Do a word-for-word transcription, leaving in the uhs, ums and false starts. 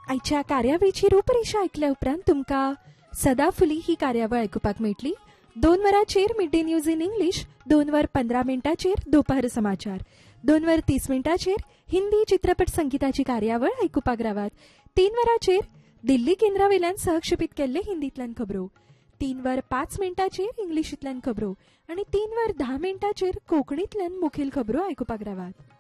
आयच्या कार्यावळीची रूपरेषा ऐकल्या उपरांत तुमकां सदाफुली ही कार्यावळ आयकुपाक मेळटली. दोन वरांचेर mid day news in English, दोन वर पंदरा मिनटांचेर दोपहर समाचार, दोन वर तीस मिनटांचेर हिंदी चित्रपट संगीताची कार्यावळ आयकुपाक रावात. तीन वरांचेर दिल्ली केंद्रावेल्यान सहक्षेपीत केल्ले हिंदींतल्यान खबरो, तीन वर पाच मिनटांचेर इंग्लिशींतल्यान खबरो आणि तीन वर धा मिनटांचेर कोंकणींतल्यान मुखेल खबरो आयकुपाक रावात.